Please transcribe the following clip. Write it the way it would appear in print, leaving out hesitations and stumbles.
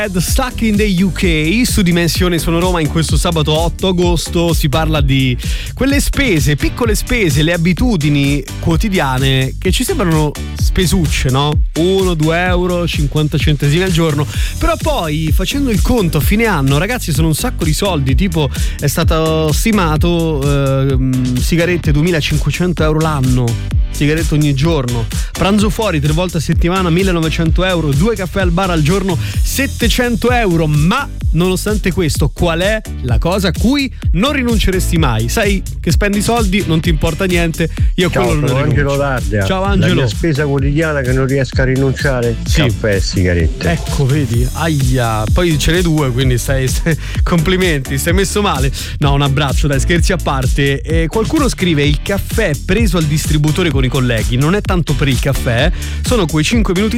Stuck in the UK su Dimensione Sono Roma. In questo sabato 8 agosto si parla di quelle spese, piccole spese, le abitudini quotidiane che ci sembrano spesucce, no? 1, 2 euro, 50 centesimi al giorno, però poi facendo il conto a fine anno, ragazzi, sono un sacco di soldi. Tipo è stato stimato sigarette 2500 euro l'anno, sigarette ogni giorno, pranzo fuori 3 volte a settimana 1900 euro, 2 caffè al bar al giorno 700 euro. Ma nonostante questo, qual è la cosa a cui non rinunceresti mai? Sai che spendi soldi, non ti importa niente. Io ciao, quello non sono rinuncio. Angelo Dardia. Ciao Angelo. La mia spesa quotidiana che non riesco a rinunciare, sì. Caffè e sigarette. Ecco, vedi, aia, poi ce ne 2, quindi stai complimenti, stai messo male. No, un abbraccio, dai, scherzi a parte. Qualcuno scrive: il caffè preso al distributore con i colleghi non è tanto per il caffè, sono quei 5 minuti